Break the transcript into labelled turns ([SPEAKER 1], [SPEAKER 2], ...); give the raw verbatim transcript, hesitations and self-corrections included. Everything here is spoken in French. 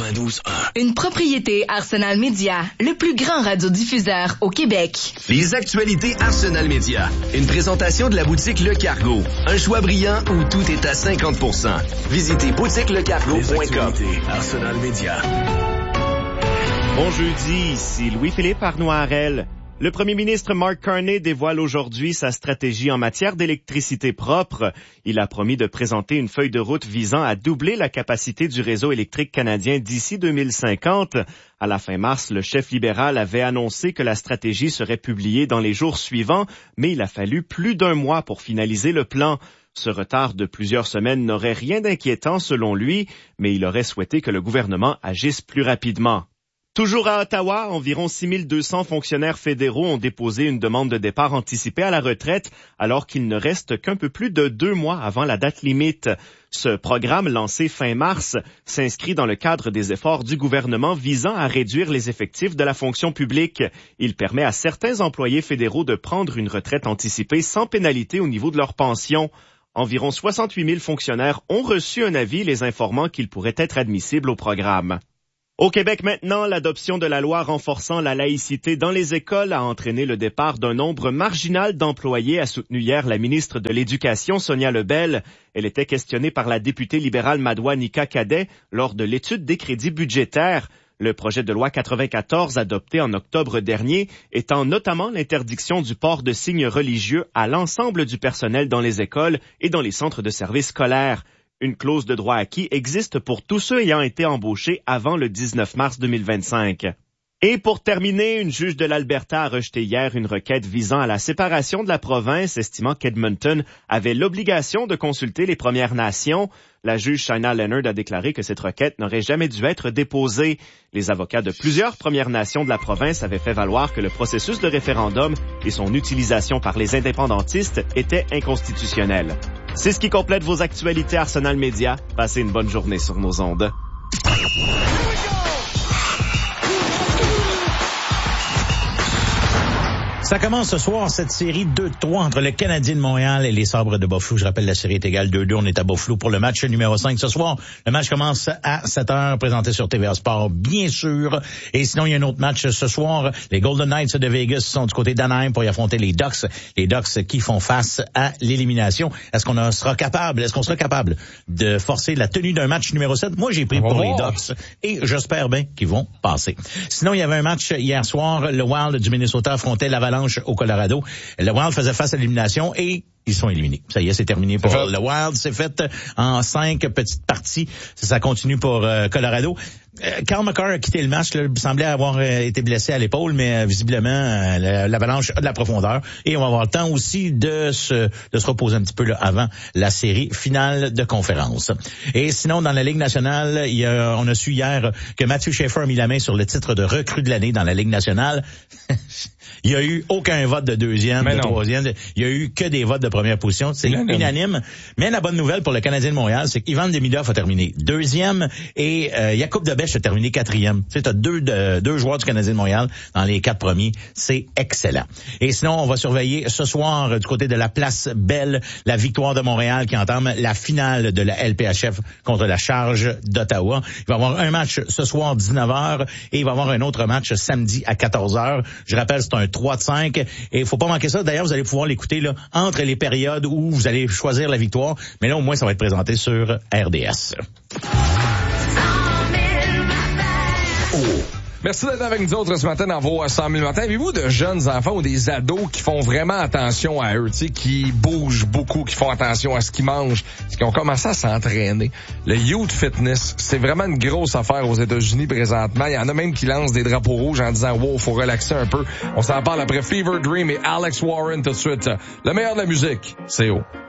[SPEAKER 1] quatre-vingt-douze un.
[SPEAKER 2] Une propriété Arsenal Média, le plus grand radiodiffuseur au Québec.
[SPEAKER 1] Les actualités Arsenal Média. Une présentation de la boutique Le Cargo. Un choix brillant où tout est à cinquante pour cent. Visitez boutique le cargo point com. Arsenal Média.
[SPEAKER 3] Bon jeudi, ici Louis-Philippe Arnoirel. Le premier ministre Mark Carney dévoile aujourd'hui sa stratégie en matière d'électricité propre. Il a promis de présenter une feuille de route visant à doubler la capacité du réseau électrique canadien d'ici deux mille cinquante. À la fin mars, le chef libéral avait annoncé que la stratégie serait publiée dans les jours suivants, mais il a fallu plus d'un mois pour finaliser le plan. Ce retard de plusieurs semaines n'aurait rien d'inquiétant selon lui, mais il aurait souhaité que le gouvernement agisse plus rapidement. Toujours à Ottawa, environ six mille deux cents fonctionnaires fédéraux ont déposé une demande de départ anticipé à la retraite, alors qu'il ne reste qu'un peu plus de deux mois avant la date limite. Ce programme, lancé fin mars, s'inscrit dans le cadre des efforts du gouvernement visant à réduire les effectifs de la fonction publique. Il permet à certains employés fédéraux de prendre une retraite anticipée sans pénalité au niveau de leur pension. Environ soixante-huit mille fonctionnaires ont reçu un avis les informant qu'ils pourraient être admissibles au programme. Au Québec maintenant, l'adoption de la loi renforçant la laïcité dans les écoles a entraîné le départ d'un nombre marginal d'employés, a soutenu hier la ministre de l'Éducation, Sonia Lebel. Elle était questionnée par la députée libérale Madoua Nika Cadet lors de l'étude des crédits budgétaires. Le projet de loi quatre-vingt-quatorze, adopté en octobre dernier, étend notamment l'interdiction du port de signes religieux à l'ensemble du personnel dans les écoles et dans les centres de services scolaires. Une clause de droit acquis existe pour tous ceux ayant été embauchés avant le dix-neuf mars deux mille vingt-cinq. Et pour terminer, une juge de l'Alberta a rejeté hier une requête visant à la séparation de la province, estimant qu'Edmonton avait l'obligation de consulter les Premières Nations. La juge Shaina Leonard a déclaré que cette requête n'aurait jamais dû être déposée. Les avocats de plusieurs Premières Nations de la province avaient fait valoir que le processus de référendum et son utilisation par les indépendantistes étaient inconstitutionnels. C'est ce qui complète vos actualités Arsenal Média. Passez une bonne journée sur nos ondes.
[SPEAKER 4] Ça commence ce soir, cette série deux trois entre le Canadien de Montréal et les Sabres de Buffalo. Je rappelle, la série est égale deux deux. On est à Buffalo pour le match numéro cinq ce soir. Le match commence à sept heures, présenté sur T V A Sport, bien sûr. Et sinon, il y a un autre match ce soir. Les Golden Knights de Vegas sont du côté d'Anaheim pour y affronter les Ducks. Les Ducks qui font face à l'élimination. Est-ce qu'on sera capable, est-ce qu'on sera capable de forcer la tenue d'un match numéro sept? Moi, j'ai pris pour les Ducks et j'espère bien qu'ils vont passer. Sinon, il y avait un match hier soir. Le Wild du Minnesota affrontait l'Avalanche au Colorado. Le Wild faisait face à l'élimination et ils sont éliminés. Ça y est, c'est terminé pour le Wild. C'est fait en cinq petites parties. Ça continue pour euh, Colorado. Euh, Carl McCarr a quitté le match. Là, il semblait avoir euh, été blessé à l'épaule, mais euh, visiblement, euh, l'Avalanche a de la profondeur. Et on va avoir le temps aussi de se, de se reposer un petit peu là, avant la série finale de conférence. Et sinon, dans la Ligue nationale, il y a, on a su hier que Matthew Schaefer a mis la main sur le titre de recrue de l'année dans la Ligue nationale. Il y a eu aucun vote de deuxième, mais de non. troisième. Il y a eu que des votes de première position. C'est unanime. unanime. Mais la bonne nouvelle pour le Canadien de Montréal, c'est qu'Ivan Demidov a terminé deuxième et euh, Jakub Dobeš a terminé quatrième. Tu sais, t'as deux, de, deux joueurs du Canadien de Montréal dans les quatre premiers. C'est excellent. Et sinon, on va surveiller ce soir du côté de la Place Belle, la Victoire de Montréal qui entame la finale de la L P H F contre la Charge d'Ottawa. Il va y avoir un match ce soir dix-neuf heures et il va y avoir un autre match samedi à quatorze heures. Je rappelle, c'est un trois de cinq et il faut pas manquer ça. D'ailleurs, vous allez pouvoir l'écouter là entre les périodes où vous allez choisir la victoire. Mais là, au moins, ça va être présenté sur R D S.
[SPEAKER 5] Oh. Merci d'être avec nous autres ce matin dans vos cent mille matins. Avez-vous de jeunes enfants ou des ados qui font vraiment attention à eux, tu sais, qui bougent beaucoup, qui font attention à ce qu'ils mangent, qui ont commencé à s'entraîner? Le Youth Fitness, c'est vraiment une grosse affaire aux États-Unis présentement. Il y en a même qui lancent des drapeaux rouges en disant « Wow, faut relaxer un peu ». On s'en parle après Fever Dream et Alex Warren tout de suite. Le meilleur de la musique, c'est haut.